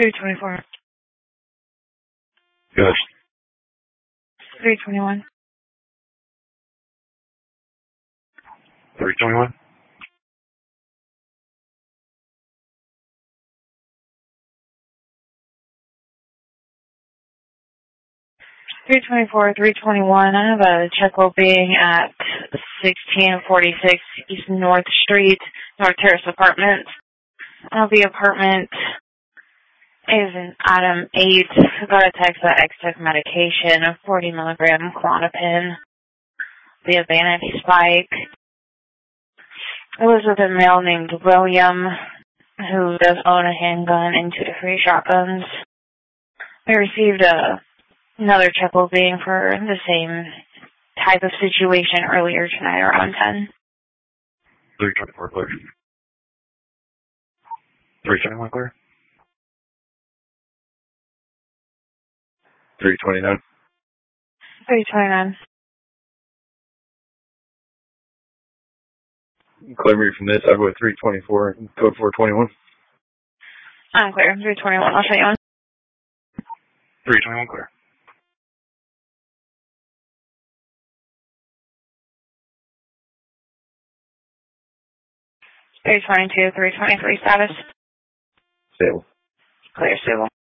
324. Good. 321. 321. 324, 321. I have a check opening at 1646 East North Street, North Terrace Apartments. The apartment is in item 8. Got a text that X took medication, a 40 milligram Klonopin, the vanity spike. It was with a male named William, who does own a handgun and 2 different shotguns. I received another check opening for the same type of situation earlier tonight around 10. 324 clear. 321 clear. 329. 329. Clear me from this. I'll go with 324 and code 421. I'm clear. 321. I'll show you one. 321 clear. 322, 323 status. Stable. Clear, stable.